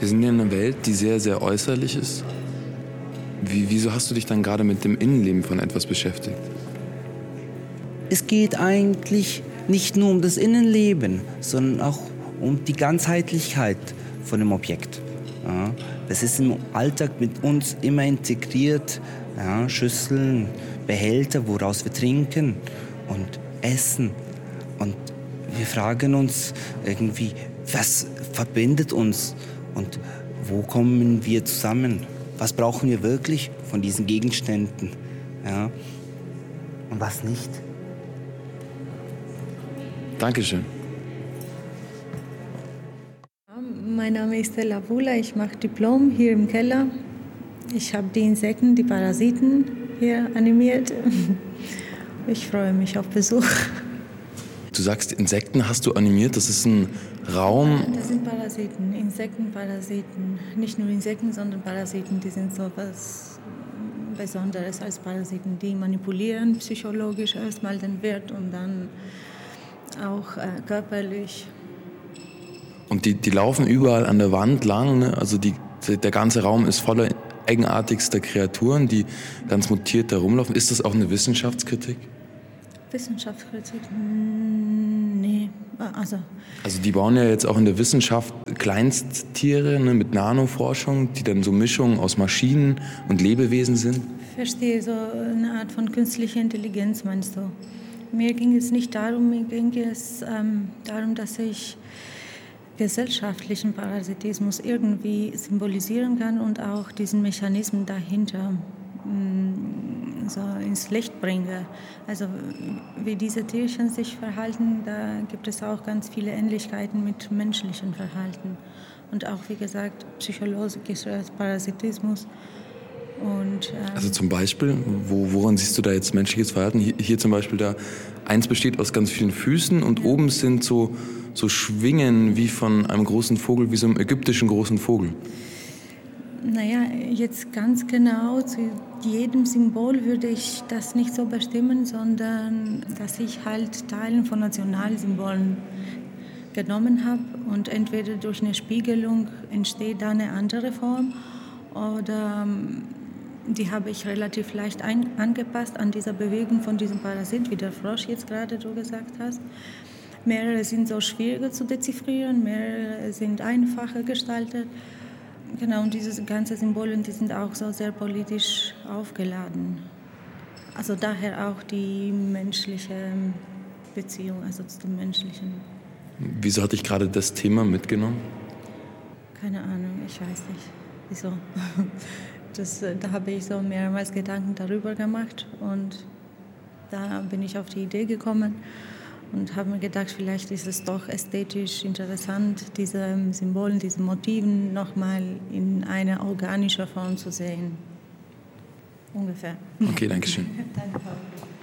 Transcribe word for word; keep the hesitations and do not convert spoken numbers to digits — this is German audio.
Wir sind ja in einer Welt, die sehr, sehr äußerlich ist. Wie, wieso hast du dich dann gerade mit dem Innenleben von etwas beschäftigt? Es geht eigentlich nicht nur um das Innenleben, sondern auch um die Ganzheitlichkeit von dem Objekt. Ja, das ist im Alltag mit uns immer integriert. Ja, Schüsseln, Behälter, woraus wir trinken und essen. Und wir fragen uns irgendwie, was verbindet uns und wo kommen wir zusammen? Was brauchen wir wirklich von diesen Gegenständen? Ja, und was nicht? Dankeschön. Mein Name ist Stella Wula, ich mache Diplom hier im Keller. Ich habe die Insekten, die Parasiten hier animiert. Ich freue mich auf Besuch. Du sagst, Insekten hast du animiert, das ist ein Raum. Das sind Parasiten, Insekten, Parasiten. Nicht nur Insekten, sondern Parasiten, die sind so was Besonderes als Parasiten. Die manipulieren psychologisch erstmal den Wirt und dann auch äh, körperlich. Und die, die laufen überall an der Wand lang, ne? Also die, der ganze Raum ist voller eigenartigster Kreaturen, die ganz mutiert da rumlaufen. Ist das auch eine Wissenschaftskritik? Wissenschaftskritik? Nee, also... Also die bauen ja jetzt auch in der Wissenschaft Kleinsttiere, ne, mit Nanoforschung, die dann so Mischungen aus Maschinen und Lebewesen sind. Verstehe, so eine Art von künstlicher Intelligenz meinst du? Mir ging es nicht darum, mir ging es ähm, darum, dass ich gesellschaftlichen Parasitismus irgendwie symbolisieren kann und auch diesen Mechanismen dahinter mh, so ins Licht bringe. Also wie diese Tierchen sich verhalten, da gibt es auch ganz viele Ähnlichkeiten mit menschlichem Verhalten. Und auch, wie gesagt, psychologischer Parasitismus. Und, ähm, also zum Beispiel, wo, woran siehst du da jetzt menschliches Verhalten? Hier, hier zum Beispiel, da eins besteht aus ganz vielen Füßen und oben sind so, so Schwingen wie von einem großen Vogel, wie so einem ägyptischen großen Vogel. Naja, jetzt ganz genau zu jedem Symbol würde ich das nicht so bestimmen, sondern dass ich halt Teilen von Nationalsymbolen genommen habe und entweder durch eine Spiegelung entsteht da eine andere Form oder die habe ich relativ leicht ein, angepasst an dieser Bewegung von diesem Parasit, wie der Frosch jetzt gerade du gesagt hast. Mehrere sind so schwieriger zu deziffrieren, mehrere sind einfacher gestaltet. Genau, und diese ganzen Symbole, die sind auch so sehr politisch aufgeladen. Also daher auch die menschliche Beziehung, also zum Menschlichen. Wieso hatte ich gerade das Thema mitgenommen? Keine Ahnung, ich weiß nicht. Wieso? Das, da habe ich so mehrmals Gedanken darüber gemacht und da bin ich auf die Idee gekommen und habe mir gedacht, vielleicht ist es doch ästhetisch interessant, diese Symbolen, diese Motiven nochmal in einer organischen Form zu sehen. Ungefähr. Okay, danke schön. Danke.